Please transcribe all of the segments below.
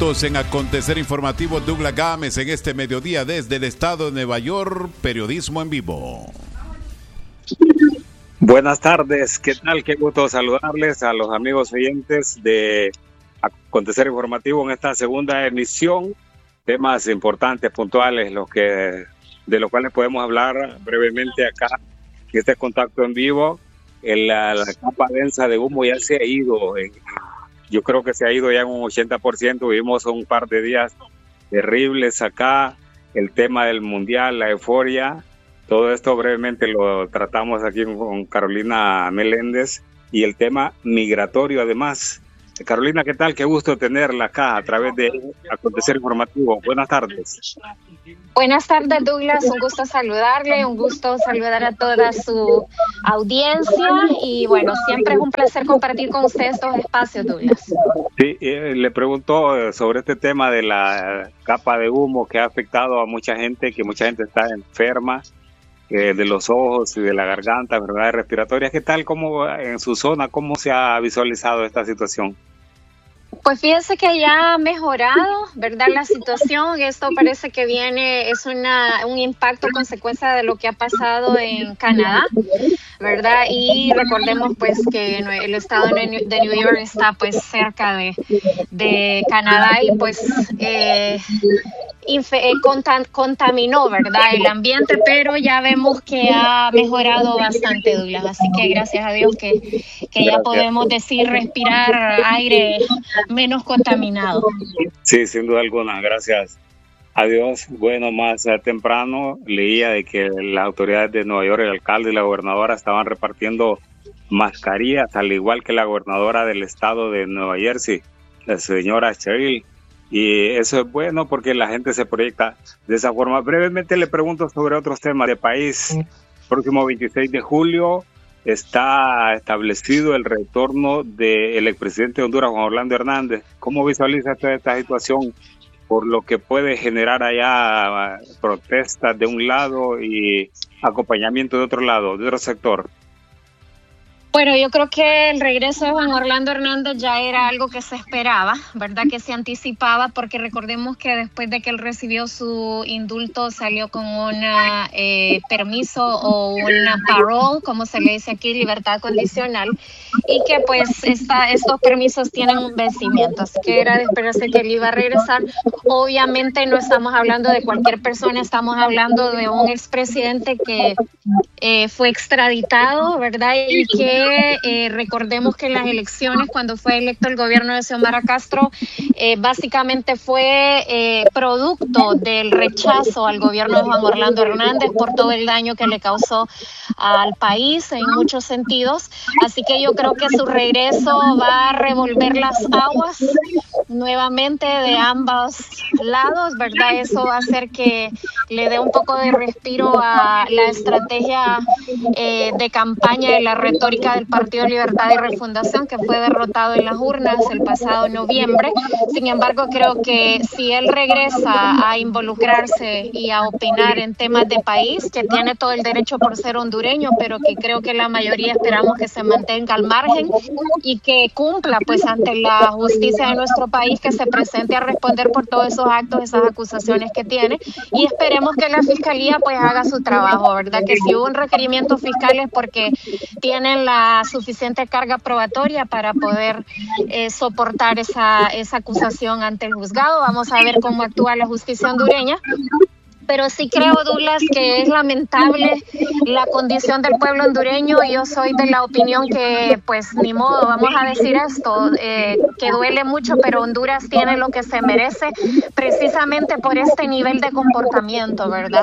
minutos en Acontecer Informativo. Douglas Gámez en este mediodía desde el estado de Nueva York, periodismo en vivo. Buenas tardes, ¿qué tal? Qué gusto saludarles a los amigos oyentes de Acontecer Informativo en esta segunda emisión. Temas importantes, puntuales, de los cuales podemos hablar brevemente acá en este contacto en vivo. La capa densa de humo ya se ha ido. Yo creo que se ha ido ya en un 80%. Vivimos un par de días terribles acá. El tema del mundial, la euforia. Todo esto brevemente lo tratamos aquí con Carolina Meléndez. Y el tema migratorio además. Carolina, ¿qué tal? Qué gusto tenerla acá a través de Acontecer Informativo. Buenas tardes. Buenas tardes, Douglas. Un gusto saludarle, un gusto saludar a toda su audiencia. Y bueno, siempre es un placer compartir con usted estos espacios, Douglas. Sí, le pregunto sobre este tema de la capa de humo que ha afectado a mucha gente, que mucha gente está enferma de los ojos y de la garganta, enfermedades respiratorias. ¿Qué tal? ¿Cómo en su zona, cómo se ha visualizado esta situación? Pues fíjese que ya ha mejorado, ¿verdad? La situación, esto parece que es un impacto, consecuencia de lo que ha pasado en Canadá, ¿verdad? Y recordemos pues que el estado de New York está pues cerca de Canadá y pues contaminó, ¿verdad? El ambiente, pero ya vemos que ha mejorado bastante, Douglas, así que gracias a Dios que ya podemos decir respirar aire menos contaminado. Sí, sin duda alguna, gracias a Dios. Bueno, más temprano leía de que las autoridades de Nueva York, el alcalde y la gobernadora estaban repartiendo mascarillas, al igual que la gobernadora del estado de Nueva Jersey, la señora Cheryl. Y eso es bueno porque la gente se proyecta de esa forma. Brevemente le pregunto sobre otros temas de país. Próximo 26 de julio está establecido el retorno del expresidente de Honduras, Juan Orlando Hernández. ¿Cómo visualiza usted esta situación por lo que puede generar allá protestas de un lado y acompañamiento de otro lado, de otro sector? Bueno, yo creo que el regreso de Juan Orlando Hernández ya era algo que se esperaba, ¿verdad? Que se anticipaba, porque recordemos que después de que él recibió su indulto salió con un permiso o una parole, como se le dice aquí, libertad condicional, y que pues estos permisos tienen un vencimiento, así que era de esperarse que él iba a regresar. Obviamente no estamos hablando de cualquier persona, estamos hablando de un expresidente que fue extraditado, ¿verdad? Y que recordemos que en las elecciones, cuando fue electo el gobierno de Xiomara Castro, básicamente fue producto del rechazo al gobierno de Juan Orlando Hernández por todo el daño que le causó al país en muchos sentidos. Así que yo creo que su regreso va a revolver las aguas nuevamente de ambos lados, ¿verdad? Eso va a hacer que le dé un poco de respiro a la estrategia de campaña y la retórica del Partido Libertad y Refundación, que fue derrotado en las urnas el pasado noviembre. Sin embargo, creo que si él regresa a involucrarse y a opinar en temas de país, que tiene todo el derecho por ser hondureño, pero que creo que la mayoría esperamos que se mantenga al margen y que cumpla pues ante la justicia de nuestro país, que se presente a responder por todos esos actos, esas acusaciones que tiene, y esperemos que la fiscalía pues haga su trabajo, ¿verdad? Que si hubo un requerimiento fiscal es porque tienen la suficiente carga probatoria para poder soportar esa acusación ante el juzgado. Vamos a ver cómo actúa la justicia hondureña. Pero sí creo, Douglas, que es lamentable la condición del pueblo hondureño. Yo soy de la opinión que, pues, ni modo, vamos a decir esto, que duele mucho, pero Honduras tiene lo que se merece precisamente por este nivel de comportamiento, ¿verdad?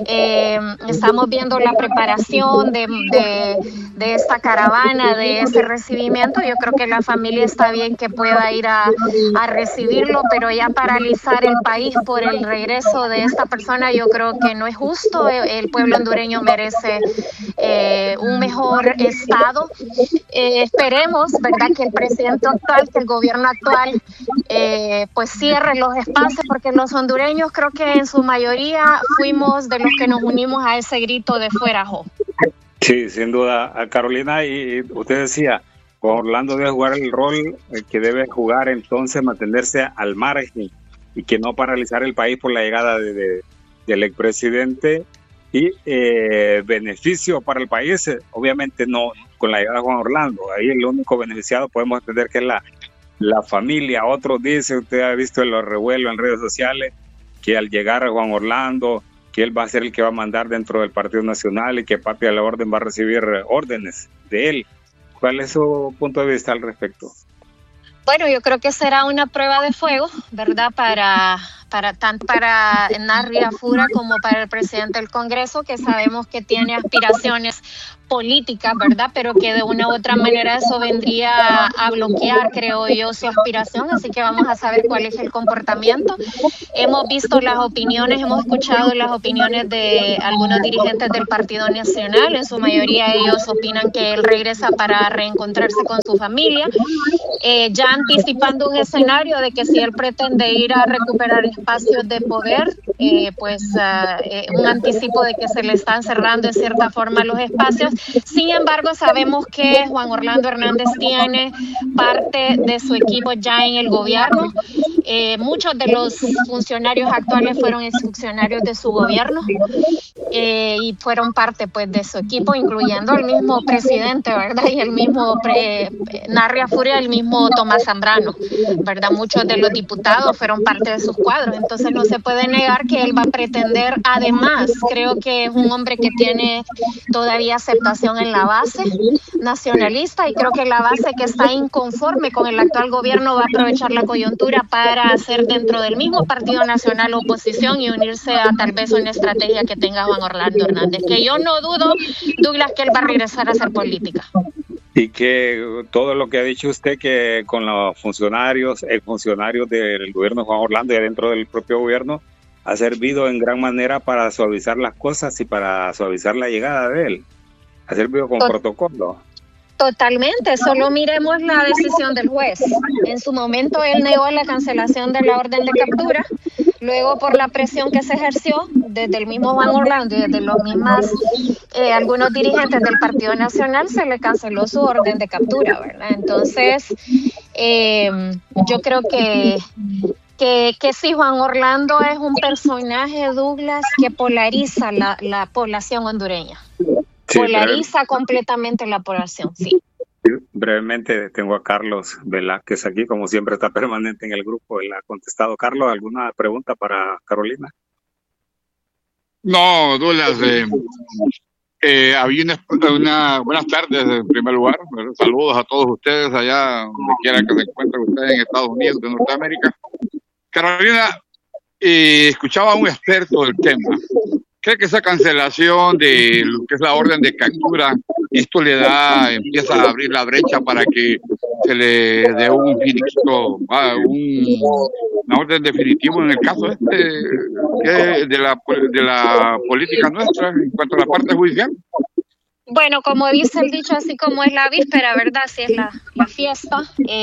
Estamos viendo la preparación de esta caravana, de ese recibimiento. Yo creo que la familia está bien que pueda ir a recibirlo, pero ya paralizar el país por el regreso de esta persona, yo creo que no es justo. El pueblo hondureño merece un mejor estado. Esperemos, ¿verdad?, que el presidente actual, que el gobierno actual, pues cierre los espacios, porque los hondureños creo que en su mayoría fuimos de los que nos unimos a ese grito de fuera Jo. Sí, sin duda, Carolina, y usted decía, Juan Orlando debe jugar el rol que debe jugar, entonces mantenerse al margen y que no paralizar el país por la llegada del expresidente. Y beneficio para el país, obviamente no con la llegada de Juan Orlando. Ahí el único beneficiado podemos entender que es la familia. Otros dicen, usted ha visto los revuelos en redes sociales, que al llegar a Juan Orlando, que él va a ser el que va a mandar dentro del Partido Nacional y que Patria de la Orden va a recibir órdenes de él. ¿Cuál es su punto de vista al respecto? Bueno, yo creo que será una prueba de fuego, ¿verdad? Tanto para Narria Fura como para el presidente del Congreso, que sabemos que tiene aspiraciones políticas, ¿verdad? Pero que de una u otra manera eso vendría a bloquear, creo yo, su aspiración. Así que vamos a saber cuál es el comportamiento. Hemos visto las opiniones, hemos escuchado las opiniones de algunos dirigentes del Partido Nacional. En su mayoría ellos opinan que él regresa para reencontrarse con su familia, ya anticipando un escenario de que si él pretende ir a recuperar espacios de poder, un anticipo de que se le están cerrando en cierta forma los espacios. Sin embargo, sabemos que Juan Orlando Hernández tiene parte de su equipo ya en el gobierno. Muchos de los funcionarios actuales fueron exfuncionarios de su gobierno y fueron parte pues de su equipo, incluyendo el mismo presidente, ¿verdad? Y el mismo Narria Furia, el mismo Tomás Zambrano, ¿verdad? Muchos de los diputados fueron parte de sus cuadros. Entonces no se puede negar que él va a pretender, además, creo que es un hombre que tiene todavía aceptación en la base nacionalista, y creo que la base que está inconforme con el actual gobierno va a aprovechar la coyuntura para hacer dentro del mismo Partido Nacional oposición y unirse a tal vez una estrategia que tenga Juan Orlando Hernández, que yo no dudo, Douglas, que él va a regresar a hacer política. Y que todo lo que ha dicho usted, que con los funcionarios, exfuncionarios del gobierno de Juan Orlando y adentro del propio gobierno, ha servido en gran manera para suavizar las cosas y para suavizar la llegada de él. Ha servido con protocolo. Totalmente, solo miremos la decisión del juez. En su momento él negó la cancelación de la orden de captura, luego por la presión que se ejerció desde el mismo Juan Orlando y desde los mismos algunos dirigentes del Partido Nacional, se le canceló su orden de captura, ¿verdad? Entonces, yo creo que sí, Juan Orlando es un personaje, Douglas, que polariza la población hondureña. Sí, polariza completamente la población, sí. Brevemente tengo a Carlos Velázquez aquí, como siempre está permanente en el grupo. Él ha contestado. Carlos, ¿alguna pregunta para Carolina? No, Douglas, había una buenas tardes en primer lugar. Saludos a todos ustedes allá, donde quiera que se encuentren ustedes en Estados Unidos de Norteamérica. Carolina, escuchaba a un experto del tema. ¿Cree que esa cancelación de lo que es la orden de captura, esto empieza a abrir la brecha para que se le dé un finiquito, una orden definitiva en el caso de la política nuestra en cuanto a la parte judicial? Bueno, como dice el dicho, así como es la víspera, ¿verdad? Así es la fiesta.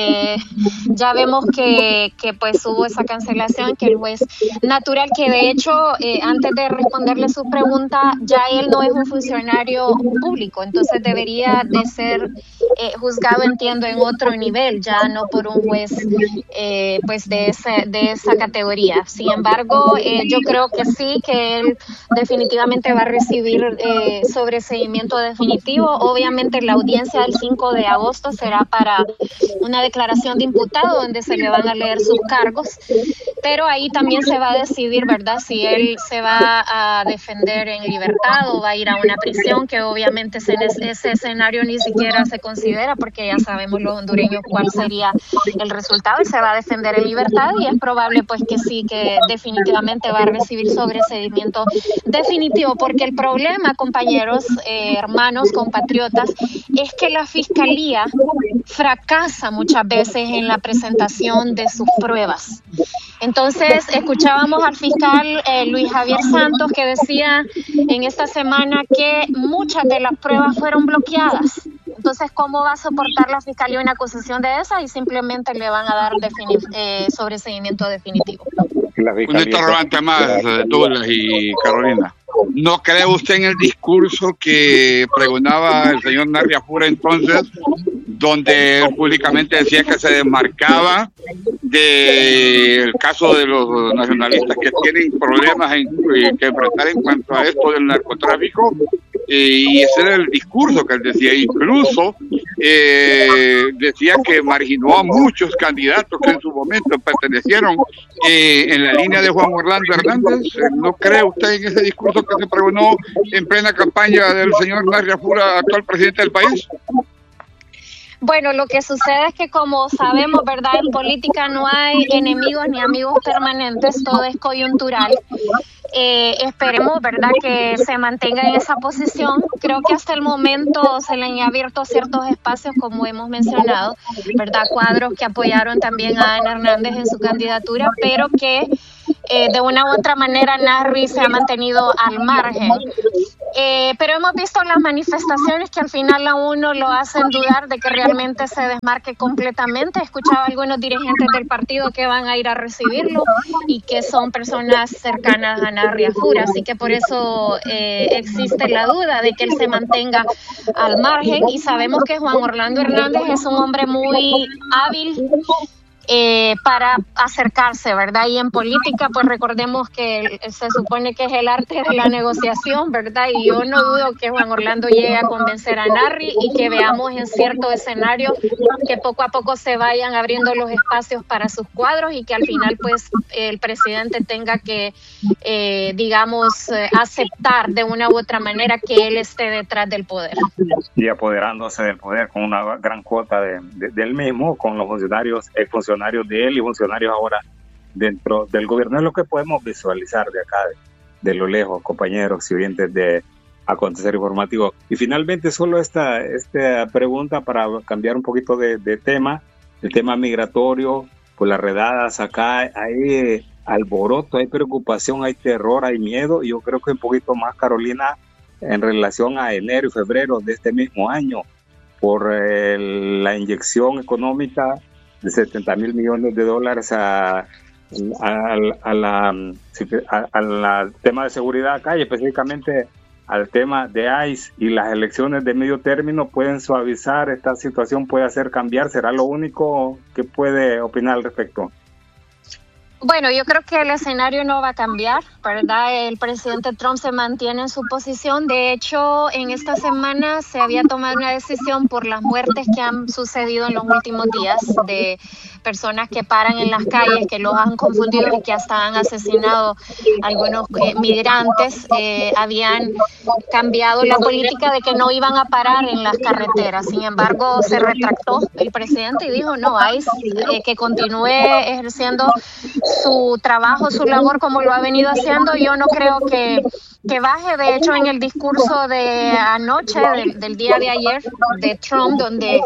Ya vemos que pues hubo esa cancelación, que el juez natural, que de hecho, antes de responderle su pregunta, ya él no es un funcionario público, entonces debería de ser juzgado, entiendo, en otro nivel, ya no por un juez pues de esa categoría. Sin embargo, yo creo que sí, que él definitivamente va a recibir sobreseimiento definitivo. Obviamente la audiencia del 5 de agosto será para una declaración de imputado donde se le van a leer sus cargos, pero ahí también se va a decidir, ¿verdad?, si él se va a defender en libertad o va a ir a una prisión, que obviamente ese escenario ni siquiera se considera, porque ya sabemos los hondureños cuál sería el resultado, y se va a defender en libertad, y es probable pues que sí, que definitivamente va a recibir sobreseimiento definitivo, porque el problema, compañeros, hermanos, compatriotas, es que la fiscalía fracasa muchas veces en la presentación de sus pruebas. Entonces, escuchábamos al fiscal Luis Javier Santos, que decía en esta semana que muchas de las pruebas fueron bloqueadas. Entonces, ¿cómo va a soportar la fiscalía una acusación de esa? Y simplemente le van a dar sobreseimiento definitivo. Un interrogante más, Douglas y Carolina. ¿No cree usted en el discurso que pregonaba el señor Narria Fura entonces donde él públicamente decía que se desmarcaba del caso de los nacionalistas que tienen problemas que enfrentar en cuanto a esto del narcotráfico, y ese era el discurso que él decía. Incluso decía que marginó a muchos candidatos que en su momento pertenecieron en la línea de Juan Orlando Hernández. ¿No cree usted en ese discurso que se pregonó en plena campaña del señor Narri Afura, actual presidente del país? Bueno, lo que sucede es que, como sabemos, ¿verdad? En política no hay enemigos ni amigos permanentes, todo es coyuntural. Esperemos, ¿verdad?, que se mantenga en esa posición. Creo que hasta el momento se le han abierto ciertos espacios, como hemos mencionado, ¿verdad? Cuadros que apoyaron también a Ana Hernández en su candidatura, pero que de una u otra manera Narri se ha mantenido al margen. Pero hemos visto las manifestaciones que al final a uno lo hacen dudar de que realmente se desmarque completamente. He escuchado a algunos dirigentes del partido que van a ir a recibirlo y que son personas cercanas a Narri Afura, así que por eso existe la duda de que él se mantenga al margen, y sabemos que Juan Orlando Hernández es un hombre muy hábil para acercarse, ¿verdad? Y en política, pues recordemos que se supone que es el arte de la negociación, ¿verdad? Y yo no dudo que Juan Orlando llegue a convencer a Narri y que veamos en cierto escenario que poco a poco se vayan abriendo los espacios para sus cuadros y que al final, pues, el presidente tenga que, digamos, aceptar de una u otra manera que él esté detrás del poder. Y apoderándose del poder con una gran cuota del mismo, con los funcionarios, exfuncionarios de él y funcionarios ahora dentro del gobierno. Es lo que podemos visualizar de acá, de lo lejos, compañeros y oyentes de Acontecer Informativo. Y finalmente solo esta pregunta para cambiar un poquito de tema, el tema migratorio, pues las redadas acá, hay alboroto, hay preocupación, hay terror, hay miedo, y yo creo que un poquito más, Carolina, en relación a enero y febrero de este mismo año, por la inyección económica de $70,000 millones al tema de seguridad acá, y específicamente al tema de ICE, y las elecciones de medio término pueden suavizar esta situación, puede hacer cambiar. ¿Será lo único que puede opinar al respecto? Bueno, yo creo que el escenario no va a cambiar, ¿verdad? El presidente Trump se mantiene en su posición. De hecho, en esta semana se había tomado una decisión por las muertes que han sucedido en los últimos días de personas que paran en las calles, que los han confundido y que hasta han asesinado a algunos migrantes. Habían cambiado la política de que no iban a parar en las carreteras. Sin embargo, se retractó el presidente y dijo, no, ICE que continúe ejerciendo su trabajo, su labor como lo ha venido haciendo. Yo no creo que baje. De hecho, en el discurso de anoche, del día de ayer, de Trump, donde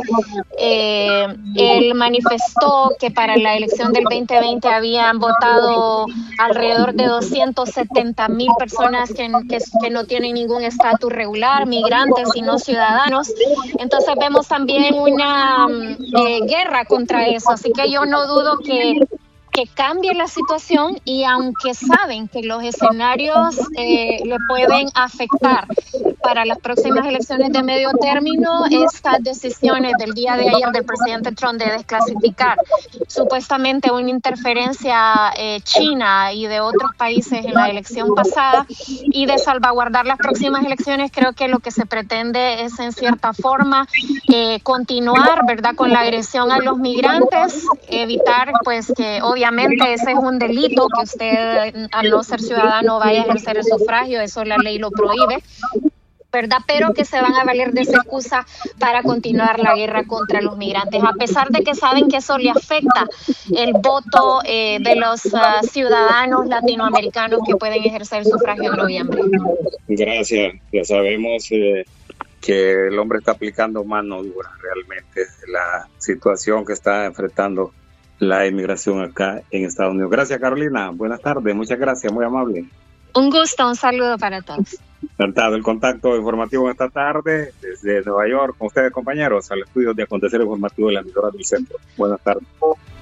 él manifestó que para la elección del 2020 habían votado alrededor de 270,000 personas que no tienen ningún estatus regular, migrantes y no ciudadanos. Entonces vemos también una guerra contra eso. Así que yo no dudo que cambie la situación, y aunque saben que los escenarios le pueden afectar para las próximas elecciones de medio término, estas decisiones del día de ayer del presidente Trump de desclasificar supuestamente una interferencia china y de otros países en la elección pasada y de salvaguardar las próximas elecciones, creo que lo que se pretende es en cierta forma continuar, ¿verdad?, con la agresión a los migrantes, evitar pues que obviamente ese es un delito, que usted al no ser ciudadano vaya a ejercer el sufragio, eso la ley lo prohíbe, ¿verdad? Pero que se van a valer de esa excusa para continuar la guerra contra los migrantes, a pesar de que saben que eso le afecta el voto de los ciudadanos latinoamericanos que pueden ejercer el sufragio en noviembre. Gracias. Ya sabemos que el hombre está aplicando mano dura realmente la situación que está enfrentando la inmigración acá en Estados Unidos. Gracias, Carolina. Buenas tardes. Muchas gracias. Muy amable. Un gusto. Un saludo para todos. Tratado el contacto informativo esta tarde desde Nueva York con ustedes, compañeros, al estudio de Acontecer Informativo de la emisora del Centro. Buenas tardes.